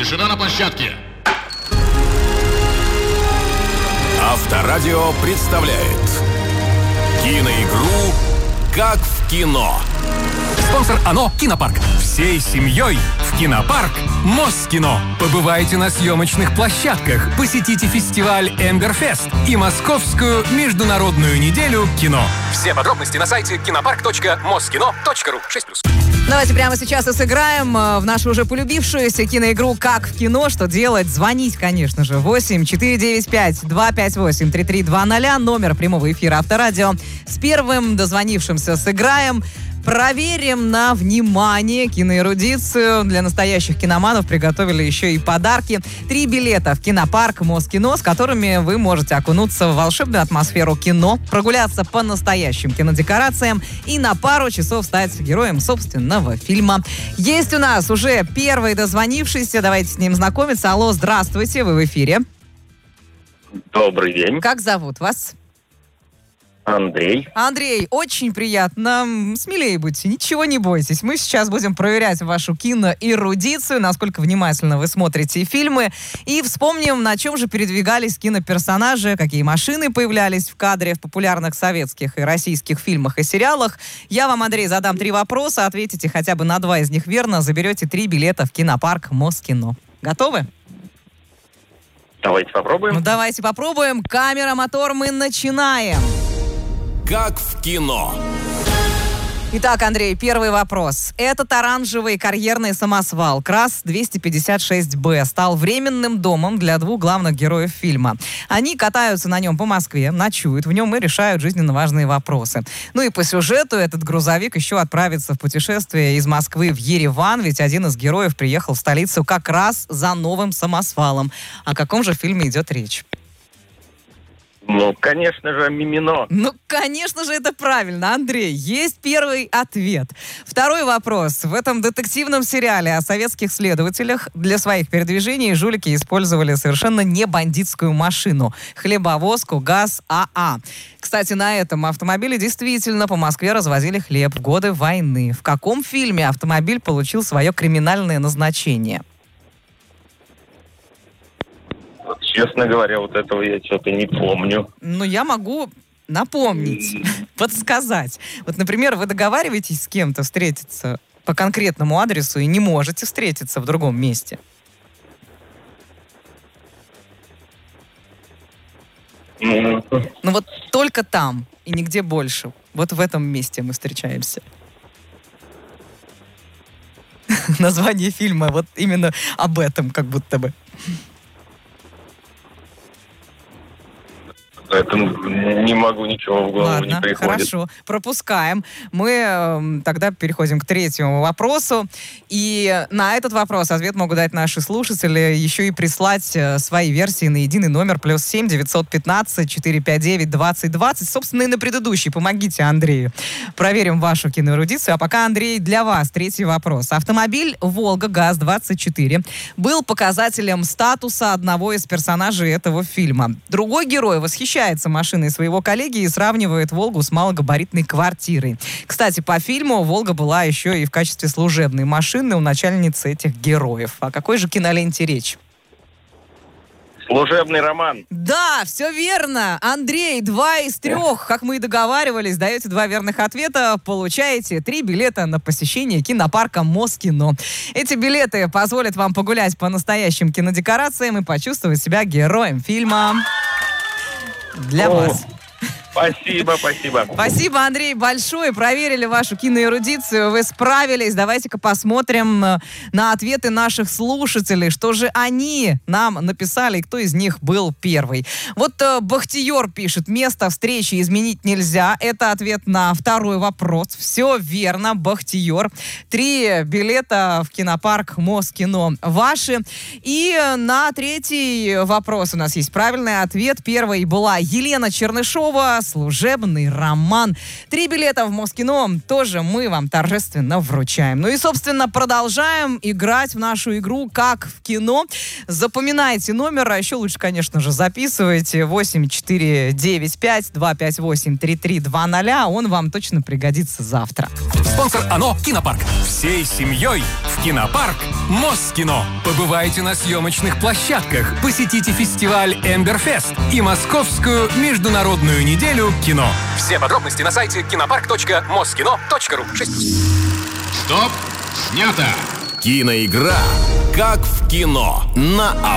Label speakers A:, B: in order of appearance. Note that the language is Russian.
A: Тишина на площадке.
B: Авторадио представляет киноигру «Как в кино».
C: Спонсор ОНО «Кинопарк». Всей семьей в кинопарк Москино. Побывайте на съемочных площадках, посетите фестиваль Эмберфест и Московскую международную неделю кино. Все подробности на сайте кинопарк.москино.ру. 6+.
D: Давайте прямо сейчас и сыграем в нашу уже полюбившуюся киноигру «Как в кино». Что делать? Звонить, конечно же. 8-495-258-3320. Номер прямого эфира Авторадио. С первым дозвонившимся сыграем. Проверим на внимание киноэрудицию. Для настоящих киноманов приготовили еще и подарки. 3 билета в кинопарк Москино, с которыми вы можете окунуться в волшебную атмосферу кино, прогуляться по настоящим кинодекорациям и на пару часов стать героем собственного фильма. Есть у нас уже первый дозвонившийся. Давайте с ним знакомиться. Алло, здравствуйте, вы в эфире.
E: Добрый день.
D: Как зовут вас?
E: Андрей.
D: Андрей, очень приятно. Смелее будьте, ничего не бойтесь. Мы сейчас будем проверять вашу киноэрудицию, насколько внимательно вы смотрите фильмы. И вспомним, на чем же передвигались киноперсонажи, какие машины появлялись в кадре в популярных советских и российских фильмах и сериалах. Я вам, Андрей, задам 3 вопроса. Ответите хотя бы на 2 из них верно. Заберете 3 билета в кинопарк Москино. Готовы?
E: Давайте попробуем.
D: Ну, давайте попробуем. Камера, мотор, мы начинаем.
B: «Как в кино».
D: Итак, Андрей, первый вопрос. Этот оранжевый карьерный самосвал КрАЗ-256Б стал временным домом для 2 главных героев фильма. Они катаются на нем по Москве, ночуют в нем и решают жизненно важные вопросы. Ну и по сюжету этот грузовик еще отправится в путешествие из Москвы в Ереван, ведь один из героев приехал в столицу как раз за новым самосвалом. О каком же фильме идет речь?
E: Ну, конечно же, «Мимино».
D: Ну, конечно же, это правильно, Андрей. Есть первый ответ. Второй вопрос. В этом детективном сериале о советских следователях для своих передвижений жулики использовали совершенно не бандитскую машину. Хлебовозку ГАЗ-АА. Кстати, на этом автомобиле действительно по Москве развозили хлеб в годы войны. В каком фильме автомобиль получил свое криминальное назначение?
E: Честно говоря, вот этого я что-то не помню.
D: Ну, я могу напомнить, подсказать. Вот, например, вы договариваетесь с кем-то встретиться по конкретному адресу и не можете встретиться в другом месте. Ну, вот только там и нигде больше. Вот в этом месте мы встречаемся. Название фильма вот именно об этом, как будто бы.
E: Поэтому не могу, ничего в голову не приходит.
D: Хорошо, пропускаем. Мы тогда переходим к третьему вопросу. И на этот вопрос ответ могут дать наши слушатели, еще и прислать свои версии на единый номер +7 915 459 2020. Собственно, и на предыдущий. Помогите Андрею. Проверим вашу киноэрудицию. А пока, Андрей, для вас третий вопрос. Автомобиль «Волга ГАЗ-24» был показателем статуса одного из персонажей этого фильма. Другой герой восхищается машиной своего коллеги и сравнивает «Волгу» с малогабаритной квартирой. Кстати, по фильму «Волга» была еще и в качестве служебной машины у начальницы этих героев. О какой же киноленте речь?
E: «Служебный роман».
D: Да, все верно. Андрей, 2 из 3, как мы и договаривались, даете 2 верных ответа, получаете 3 билета на посещение кинопарка Москино. Эти билеты позволят вам погулять по настоящим кинодекорациям и почувствовать себя героем фильма. Для вас.
E: Спасибо.
D: Спасибо, Андрей, большое. Проверили вашу киноэрудицию. Вы справились. Давайте-ка посмотрим на ответы наших слушателей. Что же они нам написали, и кто из них был первый. Вот Бахтиер пишет: место встречи изменить нельзя. Это ответ на второй вопрос. Все верно, Бахтиер. 3 билета в кинопарк Москино ваши. И на третий вопрос у нас есть правильный ответ. Первой была Елена Чернышова «Служебный роман». 3 билета в Москино тоже мы вам торжественно вручаем. Ну и, собственно, продолжаем играть в нашу игру «Как в кино». Запоминайте номер, а еще лучше, конечно же, записывайте 8495-258-3320. Он вам точно пригодится завтра.
C: Спонсор ОНО «Кинопарк». Всей семьей в кинопарк Москино. Побывайте на съемочных площадках, посетите фестиваль «Эмберфест» и Московскую международную неделю кино. Все подробности на сайте kinopark.moskino.ru. 6+.
B: Стоп! Снято! Киноигра «Как в кино» на